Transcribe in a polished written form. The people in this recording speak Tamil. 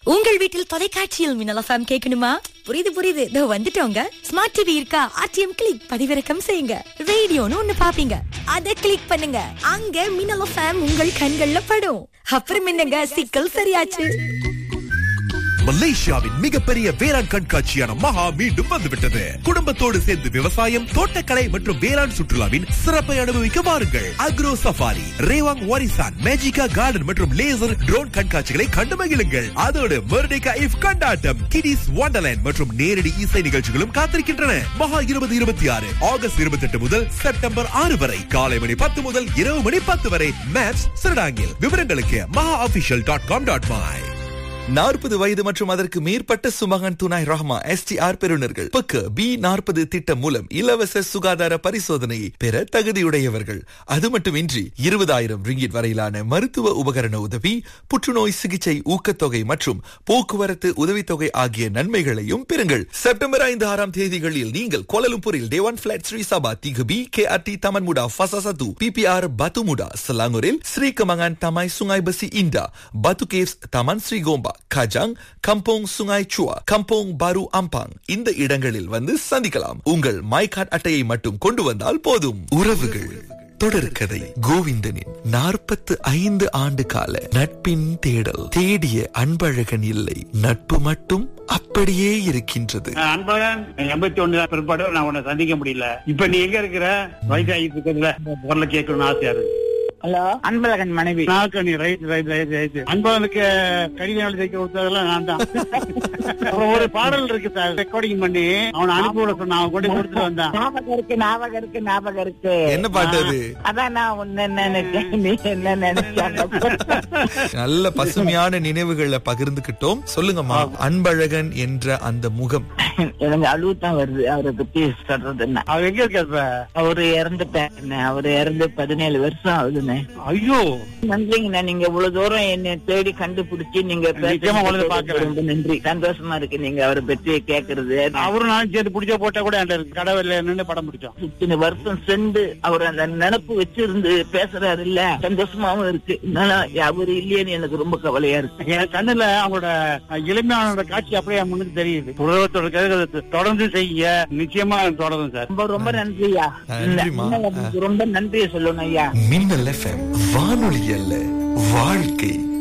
உங்கள் வீட்டில் தொலைக்காட்சியில் மின்னல் எஃப்எம் கேட்கணுமா? புரியுது இதோ வந்துட்டோங்க. ஸ்மார்ட் டிவி இருக்கா? ஆர்டிஎம் கிளிக் பதிவிறக்கம் செய்யுங்க. ரேடியோன்னு ஒண்ணு பாப்பீங்க, அத கிளிக் பண்ணுங்க. அங்க மின்னல் எஃப்எம் உங்கள் கண்கள்ல படும். அப்புறம் என்னங்க, சிக்கல் சரியாச்சு. மலேசியாவின் மிகப்பெரிய வேளாண் கண்காட்சியான மகா மீண்டும் வந்துவிட்டது. குடும்பத்தோடு சேர்ந்து விவசாயம், தோட்டக்கலை மற்றும் வேளாண் சுற்றுலாவின் சிறப்பை அனுபவிக்க வாருங்கள். அக்ரோ சஃபாரி, ரேவாங் வாரிசான், மேஜிகா கார்டன் மற்றும் லேசர் ட்ரோன் கண்காட்சிகளை கண்டு மகிழுங்கள். அதோடு மெர்டிகா இஃப் கொண்டாட்டம், கிடிஸ் வண்டர்லேண்ட் மற்றும் நேரடி இசை நிகழ்ச்சிகளும் காத்திருக்கின்றன. மகா 2026 ஆகஸ்ட் 28 முதல் செப்டம்பர் 6 வரை காலை மணி 10 முதல் இரவு மணி 10 வரை மேப்ஸ் சிறடாங்கில். விவரங்களுக்கு mahaofficial.com.my. 40 வயது மற்றும் அதற்கு மேற்பட்ட சுமகன் துணாய் ரஹ்மா STR பெறுநர்கள் பக்க B40 திட்டம் மூலம் இலவச சுகாதார பரிசோதனையை பெற தகுதியுடையவர்கள். அது மட்டுமின்றி 20,000 ரிங்கிட் வரையிலான மருத்துவ உபகரண உதவி, புற்றுநோய் சிகிச்சை ஊக்கத்தொகை மற்றும் போக்குவரத்து உதவித்தொகை ஆகிய நன்மைகளையும் பெறுங்கள். செப்டம்பர் 5-6 தேதிகளில் நீங்கள் கோலாலம்பூரில் டேவான் பிளாட் ஸ்ரீ சபா திகுபி KRT Taman Muda Fasa 1 PPR Batu Muda Selangoril Sri Kemangan Tamai Sungai Besi Indah Batu Caves Taman Sri Gomba Kajang, Kampung Sungai Chua, Kampung Baru Ampang. இந்த இடங்களில் வந்து சந்திக்கலாம். உங்கள் மை கார்டு அட்டையை மட்டும் கொண்டு வந்தால் போதும். உறவுகள் தொடர்கதை கோவிந்தனின் 45 ஆண்டு கால நட்பின் தேடல். தேடிய அன்பழகன் இல்லை, நட்பு மட்டும் அப்படியே இருக்கின்றது. அன்பழகன் 81 பிற்பாடு நான் உன்னை சந்திக்க முடியல. இப்ப நீ எங்க இருக்கிற? வயசாகிட்டு இருக்கிறதுல பொருளை கேட்கணும்னு ஆசையா இருக்கு. ஹலோ, அன்பழகன் மனைவி. அன்பழகனுக்கு கடிதம் எழுதி கொடுத்ததெல்லாம் நான் தான். அப்புறம் ஒரு பாடல் இருக்கு சார், ரெக்கார்டிங் பண்ணி அவனை அனுப்பி விட சொன்ன, அவன் கொண்டு கொடுத்துட்டு வந்தான். ஞாபகம் இருக்கு. என்ன பாட்டு அது? அதான் நான் உன்ன நினைச்சேன், நீ என்ன நினைச்ச. நல்ல பசுமையான நினைவுகளை பகிர்ந்துகிட்டோம். சொல்லுங்கம்மா, அன்பழகன் என்ற அந்த முகம். எனக்கு அழுவுதான் வருது அவரை பத்தி சொல்றதுன்னா. அவன் எங்க இருக்க? அவரு இறந்துட்டேன். அவரு இறந்து 17 வருஷம் ஆகுதுண்ணே. ஐயோ, நன்றிங்கண்ணா, நீங்க இவ்வளவு தூரம் என்ன தேடி கண்டுபிடிச்சு நீங்க ரொம்ப நன்றி. சந்தோஷமா இருக்கு நீங்க அவரை பற்றி கேக்குறது. அவரும் நானும் சேர்த்து பிடிச்ச போட்டா கூட கடவுள் நின்று படம் பிடிச்சோம். இத்தனை வருஷம் சென்று அவர் அந்த நினப்பு வச்சிருந்து பேசுறாரு இல்ல, சந்தோஷமாவும் இருக்கு. அவரு இல்லையேன்னு எனக்கு ரொம்ப கவலையா இருக்கு. என் கண்ணுல அவங்களோட இளமையான காட்சி அப்படியே முன்னுக்கு தெரியுது. உலகத்தோட தொடர்ந்து செய்ய நிச்சயமா தொடரும் சார். ரொம்ப ரொம்ப நன்றியா. ரொம்ப நன்றியை சொல்லணும் ஐயா. மின்னல் FM வானொலி அல்ல, வாழ்க்கை.